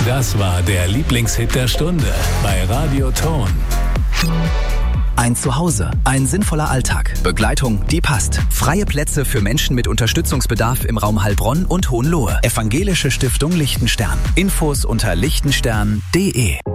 Das war der Lieblingshit der Stunde bei Radio Ton. Ein Zuhause, ein sinnvoller Alltag, Begleitung, die passt. Freie Plätze für Menschen mit Unterstützungsbedarf im Raum Heilbronn und Hohenlohe. Evangelische Stiftung Lichtenstern. Infos unter lichtenstern.de.